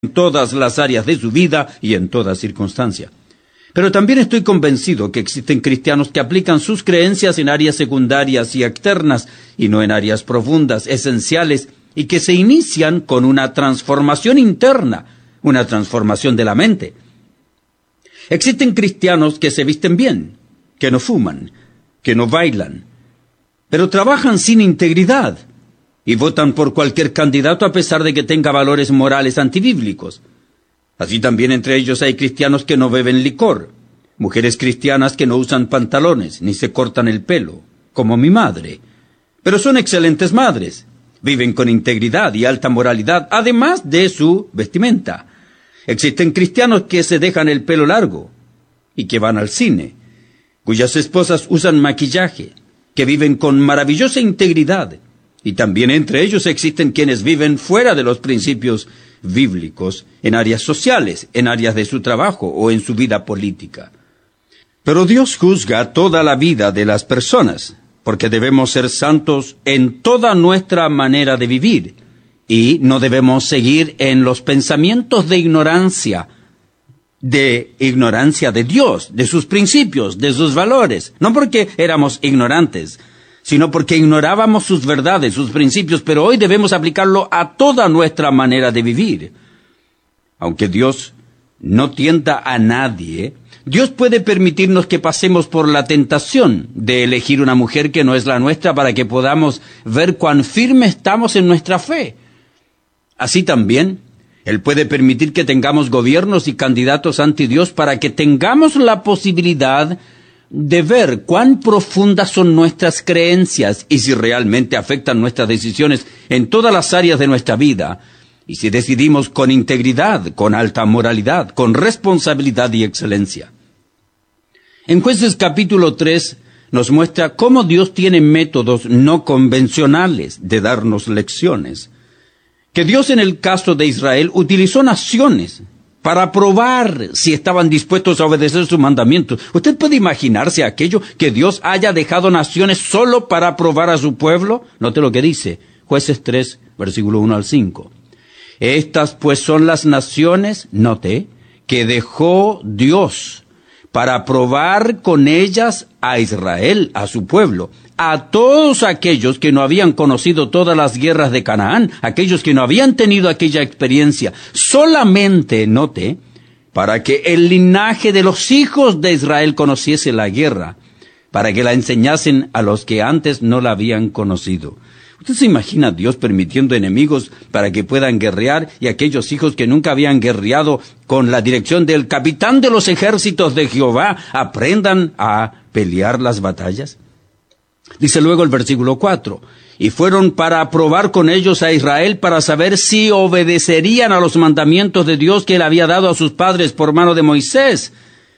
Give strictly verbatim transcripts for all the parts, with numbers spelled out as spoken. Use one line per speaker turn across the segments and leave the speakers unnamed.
en todas las áreas de su vida y en toda circunstancia. Pero también estoy convencido que existen cristianos que aplican sus creencias en áreas secundarias y externas y no en áreas profundas, esenciales, y que se inician con una transformación interna, una transformación de la mente. Existen cristianos que se visten bien, que no fuman, que no bailan, pero trabajan sin integridad y votan por cualquier candidato a pesar de que tenga valores morales antibíblicos. Así también entre ellos hay cristianos que no beben licor, mujeres cristianas que no usan pantalones ni se cortan el pelo, como mi madre. Pero son excelentes madres, viven con integridad y alta moralidad, además de su vestimenta. Existen cristianos que se dejan el pelo largo y que van al cine, cuyas esposas usan maquillaje, que viven con maravillosa integridad. Y también entre ellos existen quienes viven fuera de los principios bíblicos, en áreas sociales, en áreas de su trabajo o en su vida política. Pero Dios juzga toda la vida de las personas, porque debemos ser santos en toda nuestra manera de vivir, y no debemos seguir en los pensamientos de ignorancia, de ignorancia de Dios, de sus principios, de sus valores, no porque éramos ignorantes, sino porque ignorábamos sus verdades, sus principios, pero hoy debemos aplicarlo a toda nuestra manera de vivir. Aunque Dios no tienta a nadie, Dios puede permitirnos que pasemos por la tentación de elegir una mujer que no es la nuestra para que podamos ver cuán firme estamos en nuestra fe. Así también, Él puede permitir que tengamos gobiernos y candidatos ante Dios para que tengamos la posibilidad de ver cuán profundas son nuestras creencias y si realmente afectan nuestras decisiones en todas las áreas de nuestra vida, y si decidimos con integridad, con alta moralidad, con responsabilidad y excelencia. En Jueces capítulo tres nos muestra cómo Dios tiene métodos no convencionales de darnos lecciones. Que Dios en el caso de Israel utilizó naciones para probar si estaban dispuestos a obedecer sus mandamientos. ¿Usted puede imaginarse aquello que Dios haya dejado naciones solo para probar a su pueblo? Note lo que dice, Jueces tres, versículo uno al cinco. Estas pues son las naciones, note, que dejó Dios para probar con ellas a Israel, a su pueblo, a todos aquellos que no habían conocido todas las guerras de Canaán, aquellos que no habían tenido aquella experiencia, solamente, note, para que el linaje de los hijos de Israel conociese la guerra, para que la enseñasen a los que antes no la habían conocido. ¿Usted se imagina a Dios permitiendo enemigos para que puedan guerrear y aquellos hijos que nunca habían guerreado con la dirección del capitán de los ejércitos de Jehová aprendan a pelear las batallas? Dice luego el versículo cuatro, y fueron para probar con ellos a Israel para saber si obedecerían a los mandamientos de Dios que él había dado a sus padres por mano de Moisés.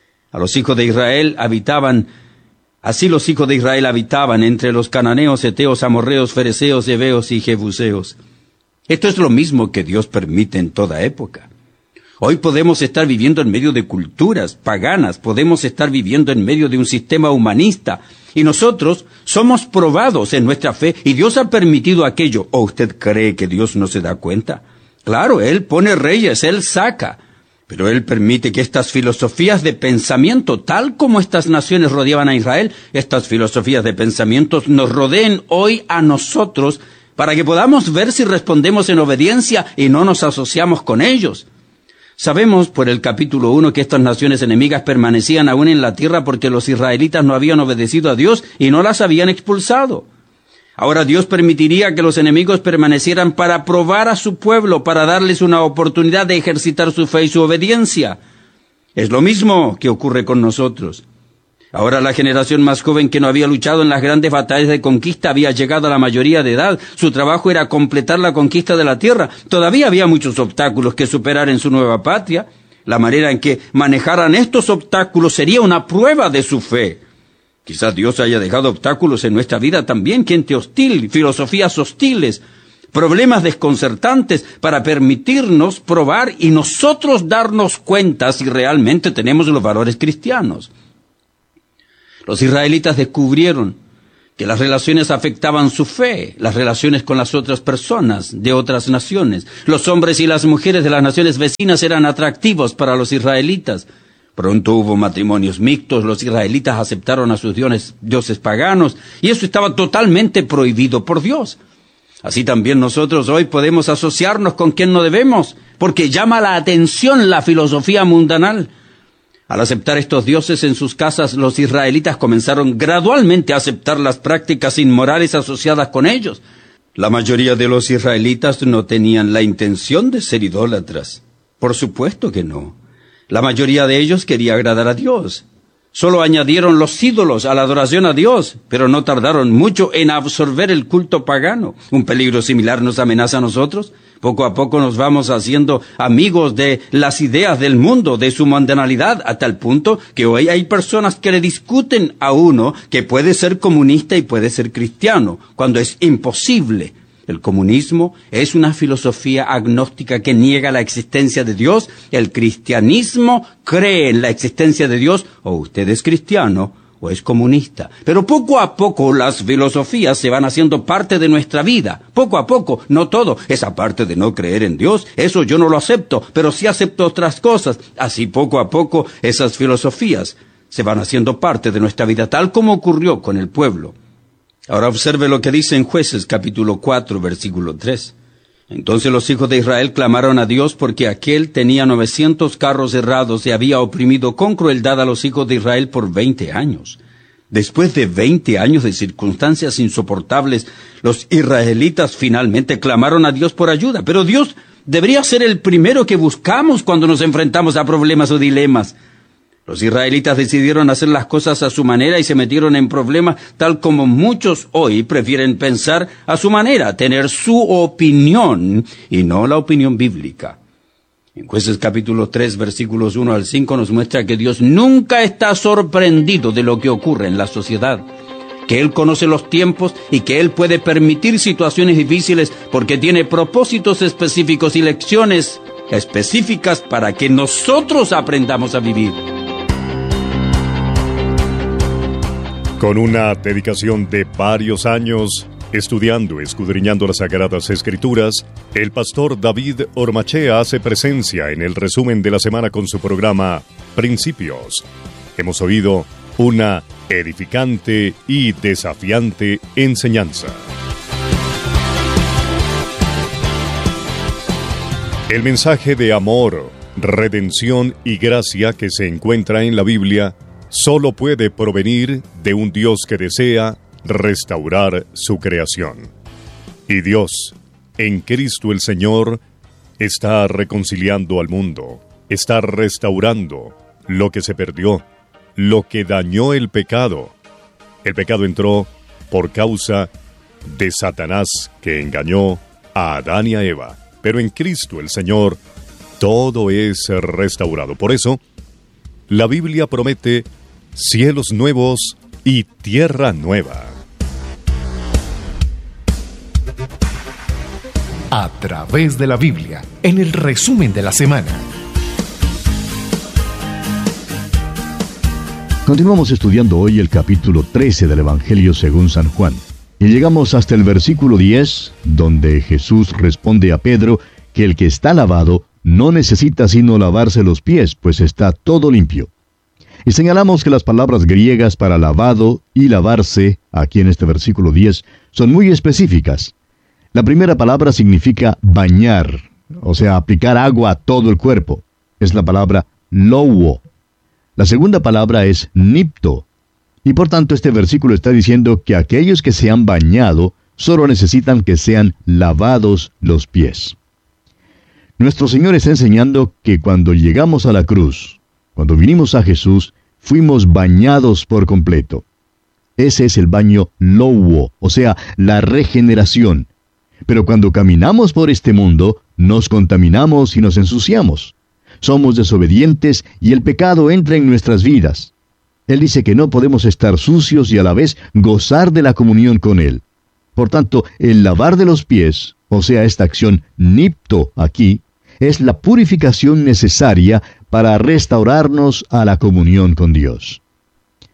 A los hijos de Israel habitaban, así los hijos de Israel habitaban entre los cananeos, heteos, amorreos, fereceos, heveos y jebuseos. Esto es lo mismo que Dios permite en toda época. Hoy podemos estar viviendo en medio de culturas paganas, podemos estar viviendo en medio de un sistema humanista, y nosotros somos probados en nuestra fe, y Dios ha permitido aquello. ¿O usted cree que Dios no se da cuenta? Claro, Él pone reyes, Él saca, pero Él permite que estas filosofías de pensamiento, tal como estas naciones rodeaban a Israel, estas filosofías de pensamientos nos rodeen hoy a nosotros, para que podamos ver si respondemos en obediencia y no nos asociamos con ellos. Sabemos por el capítulo uno que estas naciones enemigas permanecían aún en la tierra porque los israelitas no habían obedecido a Dios y no las habían expulsado. Ahora Dios permitiría que los enemigos permanecieran para probar a su pueblo, para darles una oportunidad de ejercitar su fe y su obediencia. Es lo mismo que ocurre con nosotros. Ahora la generación más joven que no había luchado en las grandes batallas de conquista había llegado a la mayoría de edad. Su trabajo era completar la conquista de la tierra. Todavía había muchos obstáculos que superar en su nueva patria. La manera en que manejaran estos obstáculos sería una prueba de su fe. Quizás Dios haya dejado obstáculos en nuestra vida también, gente hostil, filosofías hostiles, problemas desconcertantes para permitirnos probar y nosotros darnos cuenta si realmente tenemos los valores cristianos. Los israelitas descubrieron que las relaciones afectaban su fe, las relaciones con las otras personas de otras naciones. Los hombres y las mujeres de las naciones vecinas eran atractivos para los israelitas. Pronto hubo matrimonios mixtos, los israelitas aceptaron a sus dioses, dioses paganos, y eso estaba totalmente prohibido por Dios. Así también nosotros hoy podemos asociarnos con quien no debemos, porque llama la atención la filosofía mundanal. Al aceptar estos dioses en sus casas, los israelitas comenzaron gradualmente a aceptar las prácticas inmorales asociadas con ellos. La mayoría de los israelitas no tenían la intención de ser idólatras. Por supuesto que no. La mayoría de ellos quería agradar a Dios. Solo añadieron los ídolos a la adoración a Dios, pero no tardaron mucho en absorber el culto pagano. Un peligro similar nos amenaza a nosotros. Poco a poco nos vamos haciendo amigos de las ideas del mundo, de su mundanalidad, a tal punto que hoy hay personas que le discuten a uno que puede ser comunista y puede ser cristiano, cuando es imposible. El comunismo es una filosofía agnóstica que niega la existencia de Dios. El cristianismo cree en la existencia de Dios. O usted es cristiano o es comunista. Pero poco a poco las filosofías se van haciendo parte de nuestra vida. Poco a poco, no todo. Esa parte de no creer en Dios, eso yo no lo acepto, pero sí acepto otras cosas. Así poco a poco esas filosofías se van haciendo parte de nuestra vida, tal como ocurrió con el pueblo. Ahora observe lo que dice en Jueces capítulo cuatro, versículo tres. Entonces los hijos de Israel clamaron a Dios porque aquél tenía novecientos carros errados y había oprimido con crueldad a los hijos de Israel por veinte años. Después de veinte años de circunstancias insoportables, los israelitas finalmente clamaron a Dios por ayuda. Pero Dios debería ser el primero que buscamos cuando nos enfrentamos a problemas o dilemas. Los israelitas decidieron hacer las cosas a su manera y se metieron en problemas, tal como muchos hoy prefieren pensar a su manera, tener su opinión y no la opinión bíblica. En Jueces capítulo tres, versículos uno al cinco nos muestra que Dios nunca está sorprendido de lo que ocurre en la sociedad, que Él conoce los tiempos y que Él puede permitir situaciones difíciles porque tiene propósitos específicos y lecciones específicas para que nosotros aprendamos a vivir.
Con una dedicación de varios años, estudiando, escudriñando las Sagradas Escrituras, el pastor David Ormachea hace presencia en el resumen de la semana con su programa Principios. Hemos oído una edificante y desafiante enseñanza. El mensaje de amor, redención y gracia que se encuentra en la Biblia solo puede provenir de un Dios que desea restaurar su creación. Y Dios, en Cristo el Señor, está reconciliando al mundo, está restaurando lo que se perdió, lo que dañó el pecado. El pecado entró por causa de Satanás, que engañó a Adán y a Eva. Pero en Cristo el Señor, todo es restaurado. Por eso, la Biblia promete cielos nuevos y tierra nueva.
A través de la Biblia, en el resumen de la semana.
Continuamos estudiando hoy el capítulo trece del Evangelio según San Juan. Y llegamos hasta el versículo diez, donde Jesús responde a Pedro que el que está lavado no necesita sino lavarse los pies, pues está todo limpio. Y señalamos que las palabras griegas para lavado y lavarse, aquí en este versículo diez, son muy específicas. La primera palabra significa bañar, o sea, aplicar agua a todo el cuerpo. Es la palabra louo. La segunda palabra es nipto. Y por tanto este versículo está diciendo que aquellos que se han bañado solo necesitan que sean lavados los pies. Nuestro Señor está enseñando que cuando llegamos a la cruz, cuando vinimos a Jesús, fuimos bañados por completo. Ese es el baño louo, o sea, la regeneración. Pero cuando caminamos por este mundo, nos contaminamos y nos ensuciamos. Somos desobedientes y el pecado entra en nuestras vidas. Él dice que no podemos estar sucios y a la vez gozar de la comunión con Él. Por tanto, el lavar de los pies, o sea, esta acción nipto aquí, es la purificación necesaria para restaurarnos a la comunión con Dios.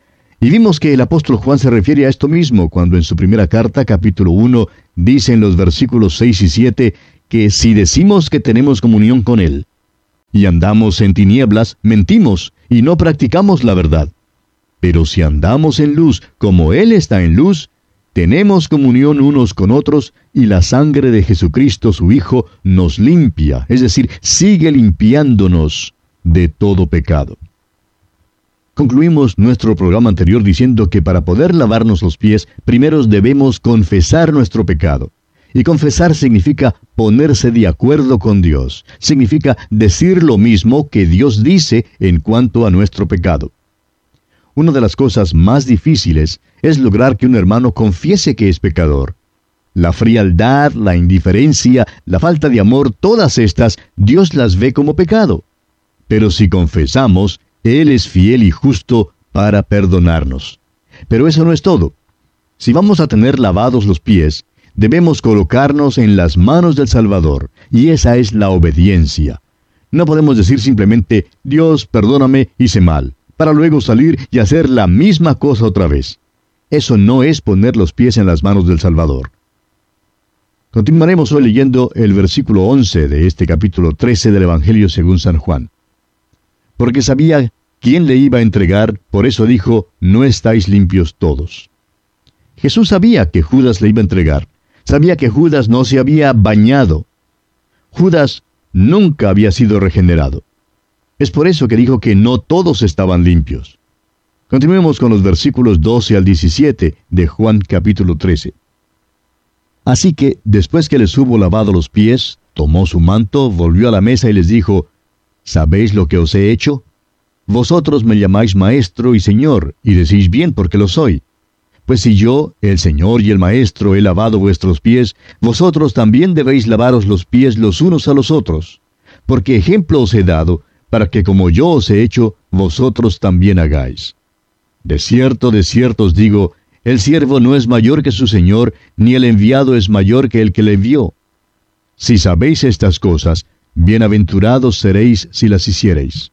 Y vimos que el apóstol Juan se refiere a esto mismo cuando en su primera carta, capítulo uno, dice en los versículos seis y siete, que si decimos que tenemos comunión con Él, y andamos en tinieblas, mentimos, y no practicamos la verdad. Pero si andamos en luz, como Él está en luz, tenemos comunión unos con otros, y la sangre de Jesucristo su Hijo nos limpia, es decir, sigue limpiándonos de todo pecado. Concluimos nuestro programa anterior diciendo que para poder lavarnos los pies, primero debemos confesar nuestro pecado. Y confesar significa ponerse de acuerdo con Dios. Significa decir lo mismo que Dios dice en cuanto a nuestro pecado. Una de las cosas más difíciles es lograr que un hermano confiese que es pecador. La frialdad, la indiferencia, la falta de amor, todas estas, Dios las ve como pecado. Pero si confesamos, Él es fiel y justo para perdonarnos. Pero eso no es todo. Si vamos a tener lavados los pies, debemos colocarnos en las manos del Salvador, y esa es la obediencia. No podemos decir simplemente, Dios, perdóname, hice mal, para luego salir y hacer la misma cosa otra vez. Eso no es poner los pies en las manos del Salvador. Continuaremos hoy leyendo el versículo once de este capítulo trece del Evangelio según San Juan. Porque sabía quién le iba a entregar, por eso dijo, no estáis limpios todos. Jesús sabía que Judas le iba a entregar. Sabía que Judas no se había bañado. Judas nunca había sido regenerado. Es por eso que dijo que no todos estaban limpios. Continuemos con los versículos doce al diecisiete de Juan capítulo trece. Así que, después que les hubo lavado los pies, tomó su manto, volvió a la mesa y les dijo, ¿sabéis lo que os he hecho? Vosotros me llamáis maestro y señor, y decís bien porque lo soy. Pues si yo, el Señor y el Maestro, he lavado vuestros pies, vosotros también debéis lavaros los pies los unos a los otros. Porque ejemplo os he dado, para que como yo os he hecho, vosotros también hagáis. De cierto, de cierto os digo, el siervo no es mayor que su Señor, ni el enviado es mayor que el que le envió. Si sabéis estas cosas, bienaventurados seréis si las hiciereis.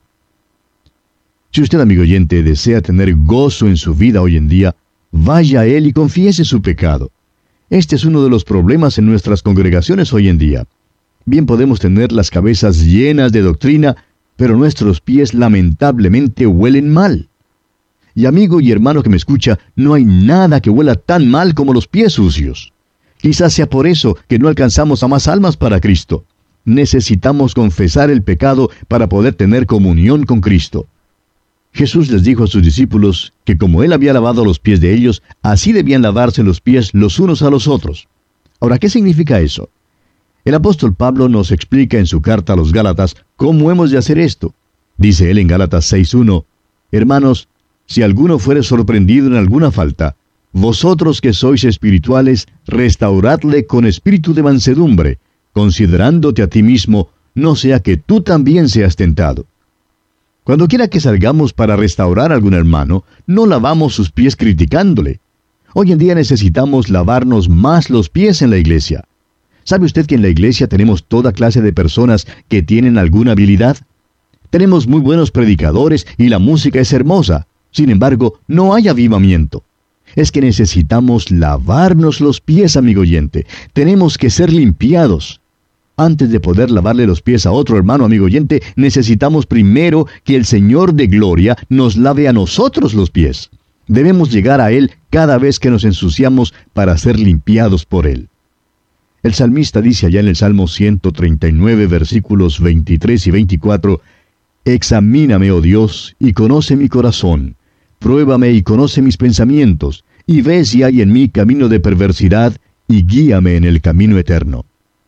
Si usted, amigo oyente, desea tener gozo en su vida hoy en día, vaya a Él y confiese su pecado. Este es uno de los problemas en nuestras congregaciones hoy en día. Bien podemos tener las cabezas llenas de doctrina, pero nuestros pies lamentablemente huelen mal. Y amigo y hermano que me escucha, no hay nada que huela tan mal como los pies sucios. Quizás sea por eso que no alcanzamos a más almas para Cristo. Necesitamos confesar el pecado para poder tener comunión con Cristo. Jesús les dijo a sus discípulos que como Él había lavado los pies de ellos, así debían lavarse los pies los unos a los otros. Ahora, ¿qué significa eso? El apóstol Pablo nos explica en su carta a los Gálatas cómo hemos de hacer esto. Dice él en Gálatas seis uno, Hermanos, si alguno fuere sorprendido en alguna falta, vosotros que sois espirituales, restauradle con espíritu de mansedumbre, considerándote a ti mismo, no sea que tú también seas tentado. Cuando quiera que salgamos para restaurar a algún hermano, no lavamos sus pies criticándole. Hoy en día necesitamos lavarnos más los pies en la iglesia. ¿Sabe usted que en la iglesia tenemos toda clase de personas que tienen alguna habilidad? Tenemos muy buenos predicadores y la música es hermosa. Sin embargo, no hay avivamiento. Es que necesitamos lavarnos los pies, amigo oyente. Tenemos que ser limpiados. Antes de poder lavarle los pies a otro hermano, amigo oyente, necesitamos primero que el Señor de Gloria nos lave a nosotros los pies. Debemos llegar a Él cada vez que nos ensuciamos para ser limpiados por Él. El salmista dice allá en el Salmo ciento treinta y nueve, versículos veintitrés y veinticuatro, Examíname, oh Dios, y conoce mi corazón. Pruébame y conoce mis pensamientos, y ve si hay en mí camino de perversidad, y guíame en el camino eterno.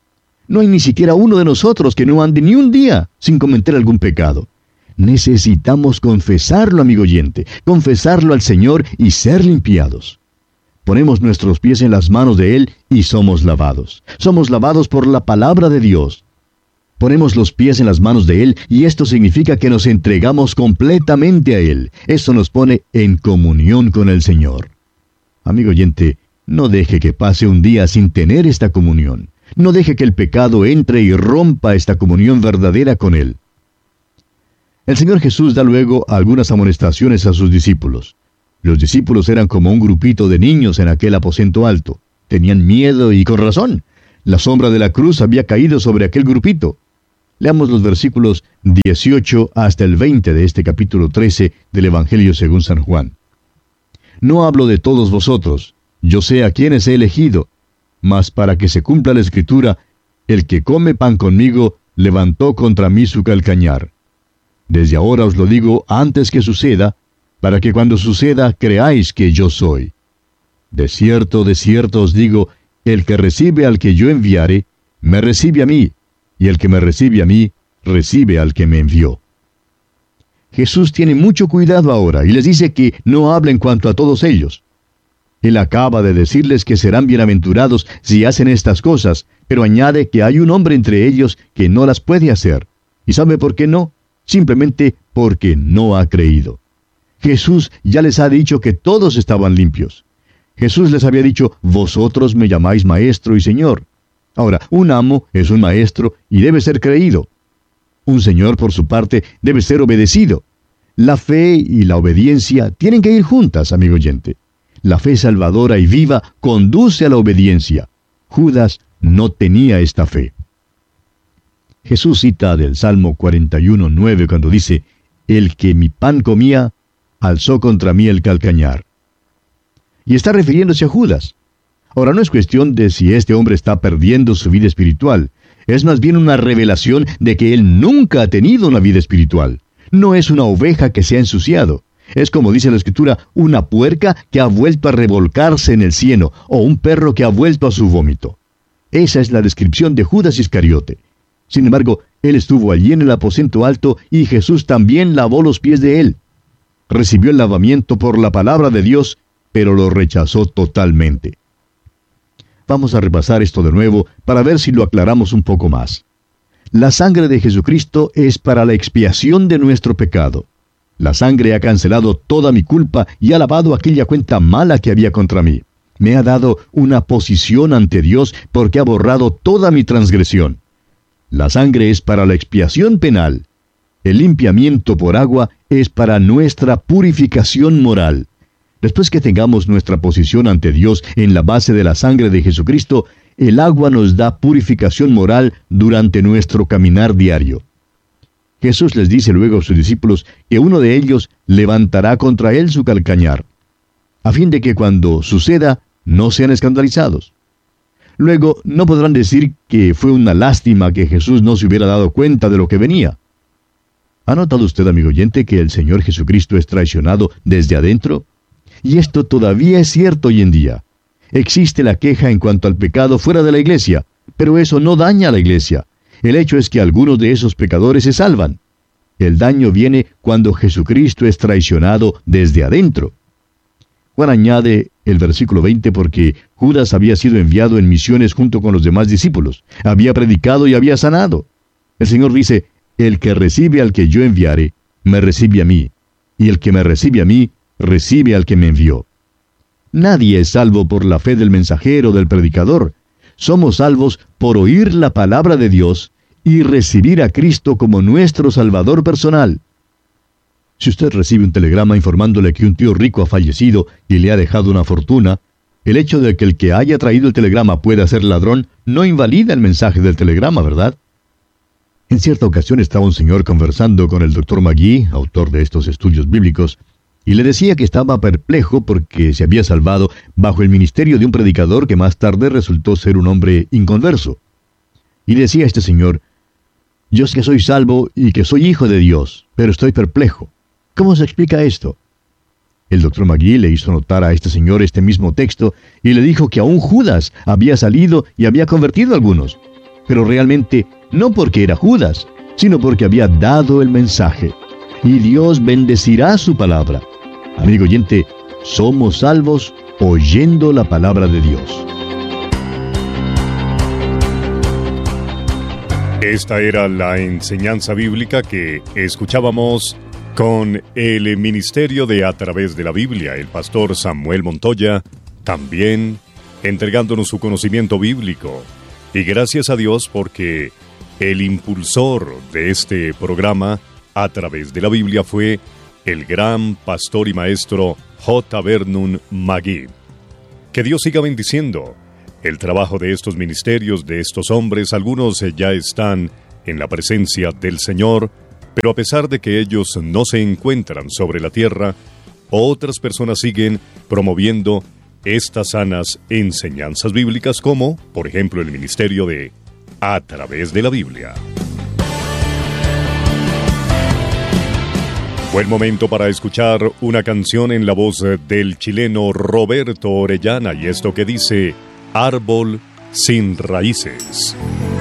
No hay ni siquiera uno de nosotros que no ande ni un día sin cometer algún pecado. Necesitamos confesarlo, amigo oyente, confesarlo al Señor y ser limpiados. Ponemos nuestros pies en las manos de Él y somos lavados. Somos lavados por la palabra de Dios. Ponemos los pies en las manos de Él y esto significa que nos entregamos completamente a Él. Esto nos pone en comunión con el Señor. Amigo oyente, no deje que pase un día sin tener esta comunión. No deje que el pecado entre y rompa esta comunión verdadera con Él. El Señor Jesús da luego algunas amonestaciones a sus discípulos. Los discípulos eran como un grupito de niños en aquel aposento alto. Tenían miedo y con razón. La sombra de la cruz había caído sobre aquel grupito. Leamos los versículos dieciocho hasta el veinte de este capítulo trece del Evangelio según San Juan. No hablo de todos vosotros, yo sé a quienes he elegido, mas para que se cumpla la Escritura, el que come pan conmigo levantó contra mí su calcañar. Desde ahora os lo digo antes que suceda, para que cuando suceda creáis que yo soy. De cierto, de cierto os digo, el que recibe al que yo enviare, me recibe a mí, y el que me recibe a mí, recibe al que me envió. Jesús tiene mucho cuidado ahora, y les dice que no hablen cuanto a todos ellos. Él acaba de decirles que serán bienaventurados si hacen estas cosas, pero añade que hay un hombre entre ellos que no las puede hacer. ¿Y sabe por qué no? Simplemente porque no ha creído. Jesús ya les ha dicho que todos estaban limpios. Jesús les había dicho, vosotros me llamáis maestro y señor. Ahora, un amo es un maestro y debe ser creído. Un señor, por su parte, debe ser obedecido. La fe y la obediencia tienen que ir juntas, amigo oyente. La fe salvadora y viva conduce a la obediencia. Judas no tenía esta fe. Jesús cita del Salmo cuarenta y uno, nueve cuando dice, el que mi pan comía, alzó contra mí el calcañar. Y está refiriéndose a Judas. Ahora, no es cuestión de si este hombre está perdiendo su vida espiritual. Es más bien una revelación de que él nunca ha tenido una vida espiritual. No es una oveja que se ha ensuciado. Es, como dice la Escritura, una puerca que ha vuelto a revolcarse en el cieno, o un perro que ha vuelto a su vómito. Esa es la descripción de Judas Iscariote. Sin embargo, él estuvo allí en el aposento alto y Jesús también lavó los pies de él. Recibió el lavamiento por la palabra de Dios, pero lo rechazó totalmente. Vamos a repasar esto de nuevo para ver si lo aclaramos un poco más. La sangre de Jesucristo es para la expiación de nuestro pecado. La sangre ha cancelado toda mi culpa y ha lavado aquella cuenta mala que había contra mí. Me ha dado una posición ante Dios porque ha borrado toda mi transgresión. La sangre es para la expiación penal. El limpiamiento por agua es para nuestra purificación moral. Después que tengamos nuestra posición ante Dios en la base de la sangre de Jesucristo, el agua nos da purificación moral durante nuestro caminar diario. Jesús les dice luego a sus discípulos que uno de ellos levantará contra él su calcañar, a fin de que cuando suceda no sean escandalizados. Luego no podrán decir que fue una lástima que Jesús no se hubiera dado cuenta de lo que venía. ¿Ha notado usted, amigo oyente, que el Señor Jesucristo es traicionado desde adentro? Y esto todavía es cierto hoy en día. Existe la queja en cuanto al pecado fuera de la iglesia, pero eso no daña a la iglesia. El hecho es que algunos de esos pecadores se salvan. El daño viene cuando Jesucristo es traicionado desde adentro. Juan añade el versículo veinte porque Judas había sido enviado en misiones junto con los demás discípulos. Había predicado y había sanado. El Señor dice, el que recibe al que yo enviare, me recibe a mí. Y el que me recibe a mí, recibe al que me envió. Nadie es salvo por la fe del mensajero, del predicador. Somos salvos por oír la palabra de Dios y recibir a Cristo como nuestro Salvador personal. Si usted recibe un telegrama informándole que un tío rico ha fallecido y le ha dejado una fortuna, el hecho de que el que haya traído el telegrama pueda ser ladrón no invalida el mensaje del telegrama, ¿verdad? En cierta ocasión estaba un señor conversando con el doctor Magui, autor de estos estudios bíblicos, y le decía que estaba perplejo porque se había salvado bajo el ministerio de un predicador que más tarde resultó ser un hombre inconverso. Y decía este señor, yo sé que soy salvo y que soy hijo de Dios, pero estoy perplejo. ¿Cómo se explica esto? El doctor Magui le hizo notar a este señor este mismo texto y le dijo que aún Judas había salido y había convertido a algunos, pero realmente no porque era Judas, sino porque había dado el mensaje. Y Dios bendecirá su palabra. Amigo oyente, somos salvos oyendo la palabra de Dios.
Esta era la enseñanza bíblica que escuchábamos con el Ministerio de A Través de la Biblia, el pastor Samuel Montoya, también entregándonos su conocimiento bíblico. Y gracias a Dios porque el impulsor de este programa A Través de la Biblia fue el gran pastor y maestro J. Vernon McGee. Que Dios siga bendiciendo el trabajo de estos ministerios, de estos hombres. Algunos ya están en la presencia del Señor, pero a pesar de que ellos no se encuentran sobre la tierra, otras personas siguen promoviendo estas sanas enseñanzas bíblicas, como, por ejemplo, el ministerio de A Través de la Biblia. Buen momento para escuchar una canción en la voz del chileno Roberto Orellana, y esto que dice: Árbol sin raíces.